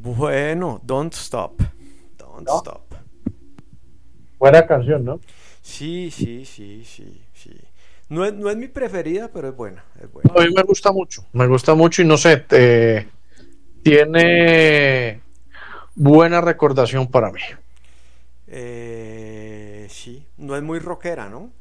Bueno, Don't Stop. Don't ¿no? Stop. Buena canción, ¿no? Sí, sí, sí, sí, sí. No es mi preferida, pero es buena, es buena. A mí me gusta mucho y no sé, tiene buena recordación para mí. Sí, no es muy rockera, ¿no?